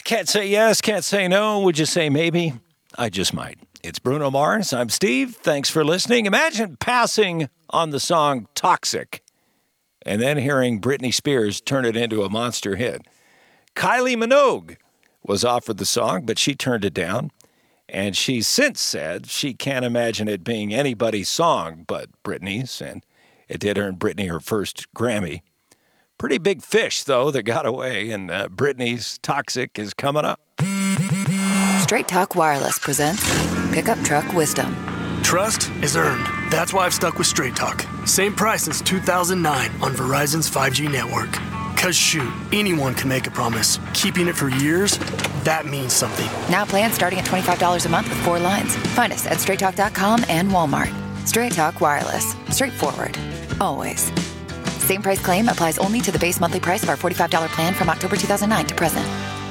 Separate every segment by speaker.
Speaker 1: Can't say yes, can't say no. Would you say maybe? I just might. It's Bruno Mars. I'm Steve. Thanks for listening. Imagine passing on the song Toxic and then hearing Britney Spears turn it into a monster hit. Kylie Minogue was offered the song, but she turned it down. And she's since said she can't imagine it being anybody's song but Britney's, and it did earn Britney her first Grammy. Pretty big fish, though, that got away, and Britney's Toxic is coming up.
Speaker 2: Straight Talk Wireless presents Pickup Truck Wisdom.
Speaker 3: Trust is earned. That's why I've stuck with Straight Talk. Same price since 2009 on Verizon's 5G network. Because shoot, anyone can make a promise. Keeping it for years, that means something.
Speaker 2: Now plans starting at $25 a month with 4 lines. Find us at straighttalk.com and Walmart. Straight Talk Wireless. Straightforward. Always. Same price claim applies only to the base monthly price of our $45 plan from October 2009 to present.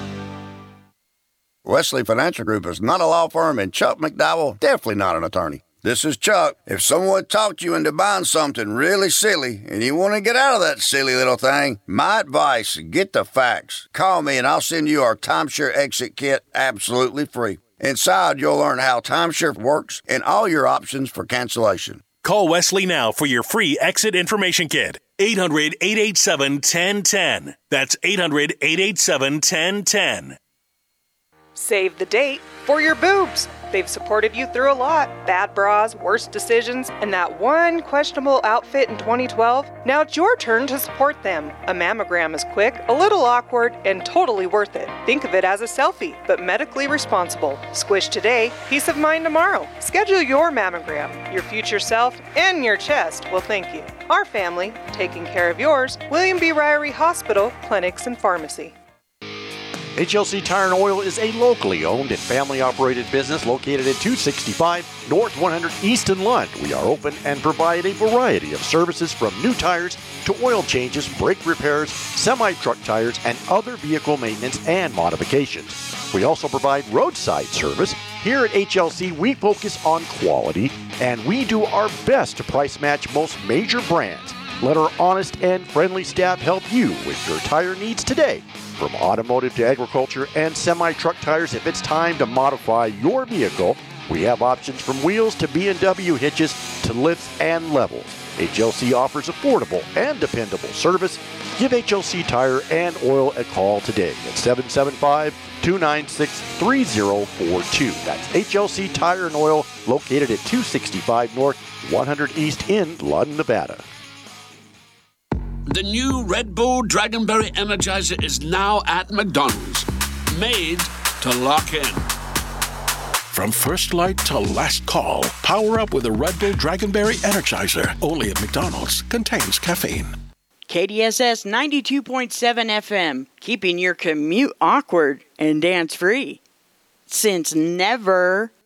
Speaker 4: Wesley Financial Group is not a law firm, and Chuck McDowell definitely not an attorney. This is Chuck. If someone talked you into buying something really silly and you want to get out of that silly little thing, my advice, get the facts. Call me and I'll send you our timeshare exit kit absolutely free. Inside, you'll learn how timeshare works and all your options for cancellation.
Speaker 5: Call Wesley now for your free exit information kit. 800-887-1010. That's 800-887-1010.
Speaker 6: Save the date for your boobs. They've supported you through a lot. Bad bras, worse decisions, and that one questionable outfit in 2012. Now it's your turn to support them. A mammogram is quick, a little awkward, and totally worth it. Think of it as a selfie, but medically responsible. Squish today, peace of mind tomorrow. Schedule your mammogram. Your future self and your chest will thank you. Our family, taking care of yours. William B. Ryrie Hospital, Clinics, and Pharmacy.
Speaker 7: HLC Tire and Oil is a locally owned and family-operated business located at 265 North 100 East in Lund. We are open and provide a variety of services from new tires to oil changes, brake repairs, semi-truck tires, and other vehicle maintenance and modifications. We also provide roadside service. Here at HLC, we focus on quality, and we do our best to price match most major brands. Let our honest and friendly staff help you with your tire needs today. From automotive to agriculture and semi-truck tires, if it's time to modify your vehicle, we have options from wheels to B&W hitches to lifts and levels. HLC offers affordable and dependable service. Give HLC Tire and Oil a call today at 775-296-3042. That's HLC Tire and Oil, located at 265 North 100 East in Lund, Nevada.
Speaker 8: The new Red Bull Dragonberry Energizer is now at McDonald's. Made to lock in.
Speaker 9: From first light to last call, power up with a Red Bull Dragonberry Energizer. Only at McDonald's. Contains caffeine.
Speaker 10: KDSS 92.7 FM, keeping your commute awkward and dance-free. Since never.